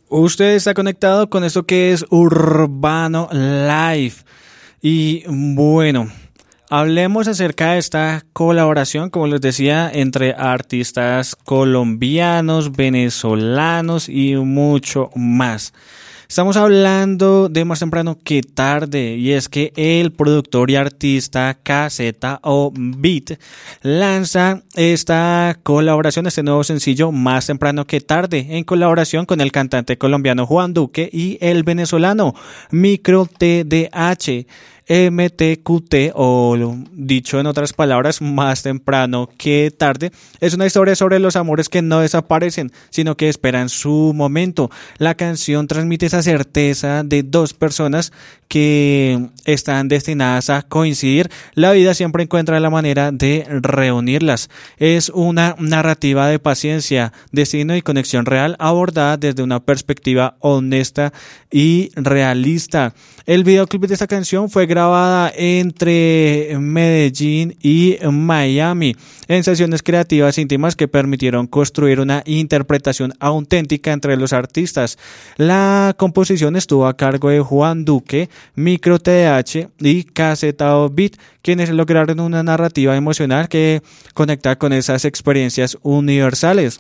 Usted está conectado con esto que es Urbano Live. Y bueno, hablemos acerca de esta colaboración, como les decía, entre artistas colombianos, venezolanos y mucho más. Estamos hablando de Más Temprano que Tarde, y es que el productor y artista KZO Beat lanza esta colaboración, este nuevo sencillo Más Temprano que Tarde, en colaboración con el cantante colombiano Juan Duque y el venezolano Micro TDH. MTQT, o dicho en otras palabras, Más Temprano que Tarde, es una historia sobre los amores que no desaparecen, sino que esperan su momento. La canción transmite esa certeza de dos personas que están destinadas a coincidir. La vida siempre encuentra la manera de reunirlas. Es una narrativa de paciencia, destino y conexión real, abordada desde una perspectiva honesta y realista. El videoclip de esta canción fue grabada entre Medellín y Miami en sesiones creativas íntimas que permitieron construir una interpretación auténtica entre los artistas. La composición estuvo a cargo de Juan Duque, Micro TDH y KZO Beat, quienes lograron una narrativa emocional que conecta con esas experiencias universales.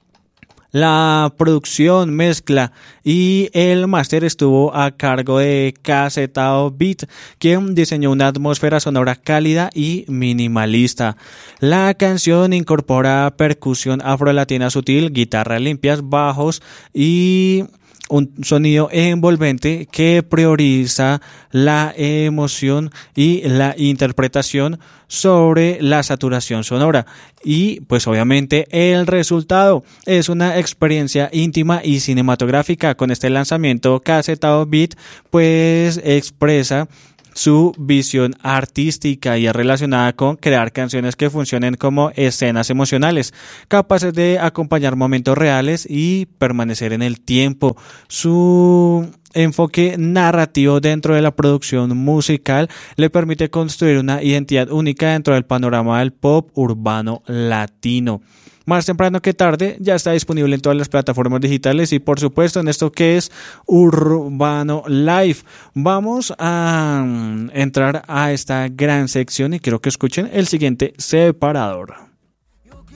La producción, mezcla y el máster estuvo a cargo de KZO Beat, quien diseñó una atmósfera sonora cálida y minimalista. La canción incorpora percusión afrolatina sutil, guitarras limpias, bajos y un sonido envolvente que prioriza la emoción y la interpretación sobre la saturación sonora. Y pues obviamente el resultado es una experiencia íntima y cinematográfica. Con este lanzamiento, KZO Beat pues expresa su visión artística y es relacionada con crear canciones que funcionen como escenas emocionales, capaces de acompañar momentos reales y permanecer en el tiempo. Su enfoque narrativo dentro de la producción musical le permite construir una identidad única dentro del panorama del pop urbano latino. Más Temprano que Tarde ya está disponible en todas las plataformas digitales y por supuesto en esto que es Urbano Live. Vamos a entrar a esta gran sección y quiero que escuchen el siguiente separador.